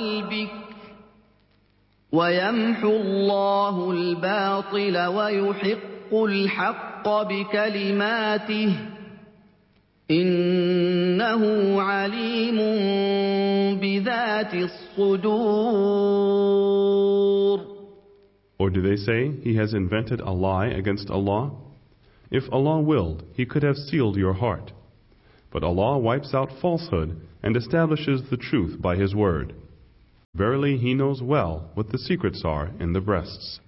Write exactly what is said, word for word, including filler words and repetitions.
قلبك ويمحو الله الباطل ويحق الحق بكلماته إنه عليم بذات الصدور. Or do they say, he has invented a lie against Allah? If Allah willed, he could have sealed your heart. But Allah wipes out falsehood and establishes the truth by His word. Verily, He knows well what the secrets are in the breasts.